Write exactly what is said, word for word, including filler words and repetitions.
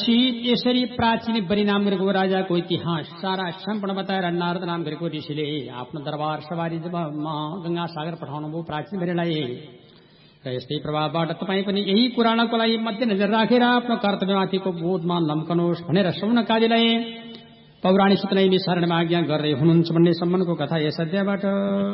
भनेपछि यसरी प्राचीन बलि नाम गरेको राजाको इतिहास सारा सम्पूर्ण बताएर नारद नाम गरेको ऋषिले आफ्नो दरबार सवारी जब गंगा सागर पठाउनु भयो प्राचीन बलिलाई। र यस्तै प्रभावबाट तपाईँ पनि यही कुराको लागि मध्यनजर राखेर आफ्नो कर्तव्यमाथिको बोधमा लम्कनुहोस् भनेर सौनकादिलाई पौराणिक सूत्रले शरणमा आज्ञा गर्दै हुनुहुन्छ भन्ने सम्बन्धको कथा यस अध्यायबाट।